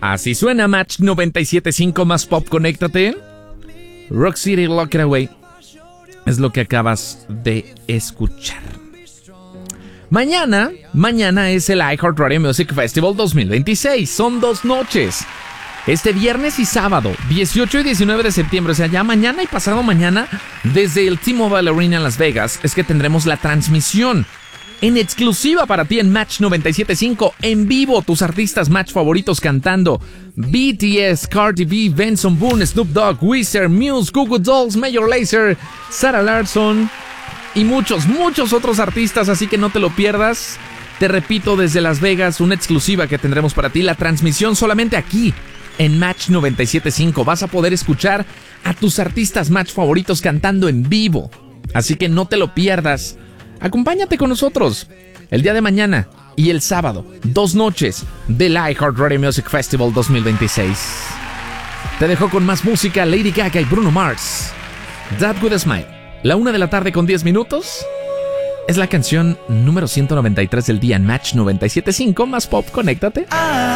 Así suena Match 97.5 más pop, conéctate. Rock City, Lock It Away es lo que acabas de escuchar. Mañana es el iHeartRadio Music Festival 2026. Son 2 noches. Este viernes y sábado, 18 y 19 de septiembre, o sea, ya mañana y pasado mañana, desde el T-Mobile Arena en Las Vegas, es que tendremos la transmisión en exclusiva para ti en Match 97.5, en vivo, tus artistas Match favoritos cantando: BTS, Cardi B, Benson Boone, Snoop Dogg, Weezer, Muse, Goo Goo Dolls, Major Lazer, Sarah Larsson y muchos otros artistas, así que no te lo pierdas. Te repito, desde Las Vegas, una exclusiva que tendremos para ti, la transmisión solamente aquí en Match 97.5. Vas a poder escuchar a tus artistas Match favoritos cantando en vivo, así que no te lo pierdas. Acompáñate con nosotros el día de mañana y el sábado, 2 noches del iHeartRadio Music Festival 2026. Te dejo con más música, Lady Gaga y Bruno Mars. That With A Smile. 1:10 p.m. Es la canción número 193 del día en Match 97.5 más pop. Conéctate.